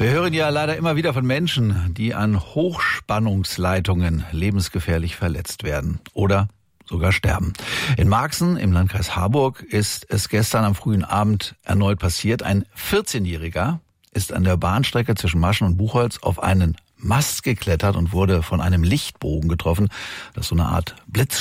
Wir hören ja leider immer wieder von Menschen, die an Hochspannungsleitungen lebensgefährlich verletzt werden oder sogar sterben. In Marxen im Landkreis Harburg ist es gestern am frühen Abend erneut passiert. Ein 14-Jähriger ist an der Bahnstrecke zwischen Maschen und Buchholz auf einen Mast geklettert und wurde von einem Lichtbogen getroffen, das so eine Art Blitz